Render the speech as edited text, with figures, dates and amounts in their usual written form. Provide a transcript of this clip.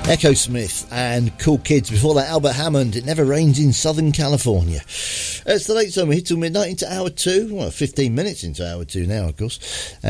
Echo Smith and Cool Kids. Before that, Albert Hammond, It Never Rains in Southern California. It's the late summer hit till midnight into hour 2. Well, 15 minutes into hour 2 now, of course.